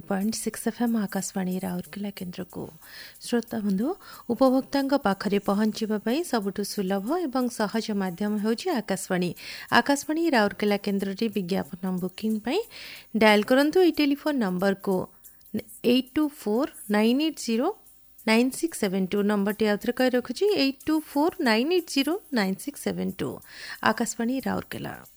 101.6 FM Akashvani Rourkela केन्द्र को श्रोता बंधु उपभोक्ता पाखरे पहुंचवा सबुठु सुलभ एवं सहज माध्यम होची आकाशवाणी राउरकेला केन्द्र रे विज्ञापन बुकिंग डायल करंतु ए टेलीफोन नंबर को 8249809672 नंबर टी आउथरे कहि रखुची 8249809672 आकाशवाणी राउरकेला।